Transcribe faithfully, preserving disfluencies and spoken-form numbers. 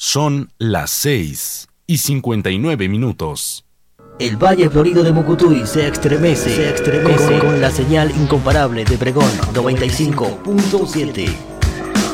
Son las seis y cincuenta y nueve minutos. El Valle Florido de Mucutuy se estremece, se estremece con, con la señal incomparable de Pregón noventa y cinco punto siete.